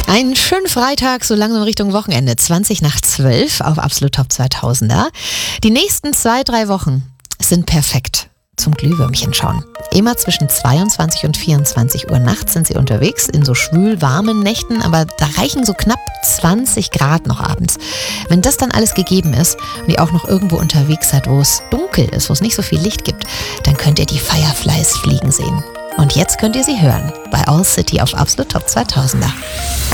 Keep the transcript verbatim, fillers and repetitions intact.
Einen schönen Freitag, so langsam Richtung Wochenende, zwanzig nach zwölf auf Absolut Top zweitausender. Die nächsten zwei, drei Wochen sind perfekt zum Glühwürmchen schauen. Immer zwischen zweiundzwanzig und vierundzwanzig Uhr nachts sind sie unterwegs in so schwül warmen Nächten, aber da reichen so knapp zwanzig Grad noch abends. Wenn das dann alles gegeben ist und ihr auch noch irgendwo unterwegs seid, wo es dunkel ist, wo es nicht so viel Licht gibt, dann könnt ihr die Fireflies fliegen sehen. Und jetzt könnt ihr sie hören bei All City auf Absolut Top zweitausender.